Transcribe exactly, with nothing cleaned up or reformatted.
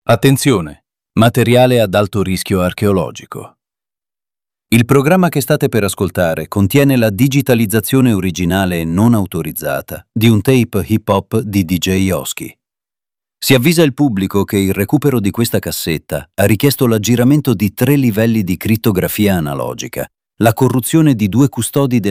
Attenzione! Materiale ad alto rischio archeologico. Il programma che state per ascoltare contiene la digitalizzazione originale e non autorizzata di un tape hip hop di D J Oski. Si avvisa il pubblico che il recupero di questa cassetta ha richiesto l'aggiramento di tre livelli di crittografia analogica, la corruzione di due custodi